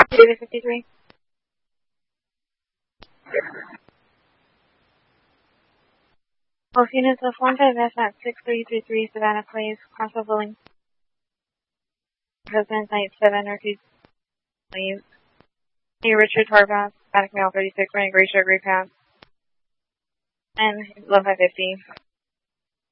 David 53. Both units of 15F at 6333 Savannah Place, Crossville Building. President Night 7 or 2 leaves. Hey, Richard Harbath, Attic Mail 36, running Gray Sugar Grey Path. And 11550.